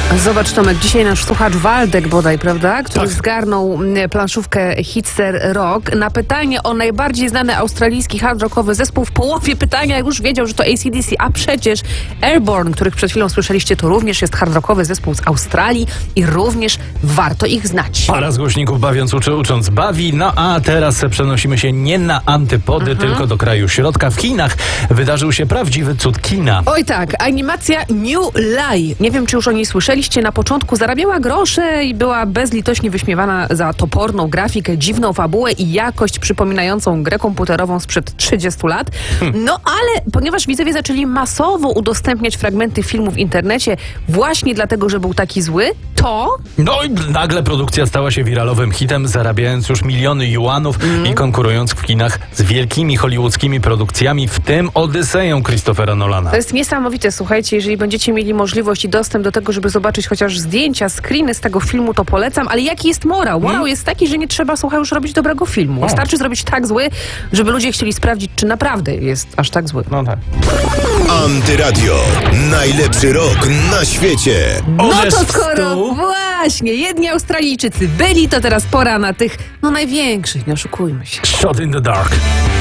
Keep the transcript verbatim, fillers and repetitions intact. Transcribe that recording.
Zobacz, Tomek, dzisiaj nasz słuchacz Waldek bodaj, prawda? Który Tak. zgarnął mm, planszówkę Hipster Rock. Na pytanie o najbardziej znany australijski hard rockowy zespół w połowie pytania już wiedział, że to A C D C, a przecież Airborne, których przed chwilą słyszeliście, to również jest hard rockowy zespół z Australii i również warto ich znać. Para z głośników bawiąc uczy, ucząc bawi. No a teraz przenosimy się nie na antypody, Mhm. tylko do kraju środka. W Chinach wydarzył się prawdziwy cud kina. Oj tak, animacja New Lie. Nie wiem, czy już o niej słyszeliście. Na początku zarabiała grosze i była bezlitośnie wyśmiewana za toporną grafikę, dziwną fabułę i jakość przypominającą grę komputerową sprzed trzydziestu lat. No ale ponieważ widzowie zaczęli masowo udostępniać fragmenty filmu w internecie właśnie dlatego, że był taki zły, to... No i nagle produkcja stała się wiralowym hitem, zarabiając już miliony juanów i konkurując w kinach z wielkimi hollywoodzkimi produkcjami, w tym Odyseją Christophera Nolana. To jest niesamowite, słuchajcie, jeżeli będziecie mieli możliwość i dostęp do tego, żeby zobaczyć chociaż zdjęcia, screeny z tego filmu, to polecam, ale jaki jest morał? Morał Hmm? jest taki, że nie trzeba, słuchaj, już robić dobrego filmu. O. Wystarczy zrobić tak zły, żeby ludzie chcieli sprawdzić, czy naprawdę jest aż tak zły. No tak. Antyradio. Najlepszy rok na świecie. No Orzesz to w skoro stół. właśnie jedni Australijczycy byli, to teraz pora na tych, no największych, nie oszukujmy się. Shot in the dark.